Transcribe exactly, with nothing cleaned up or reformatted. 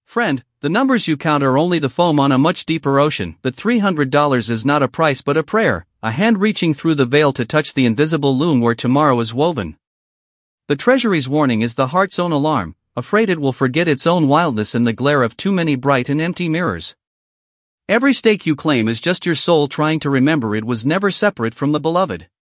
Friend, the numbers you count are only the foam on a much deeper ocean. But three hundred dollars is not a price but a prayer, a hand reaching through the veil to touch the invisible loom where tomorrow is woven. The Treasury's warning is the heart's own alarm, afraid it will forget its own wildness in the glare of too many bright and empty mirrors. Every stake you claim is just your soul trying to remember it was never separate from the beloved.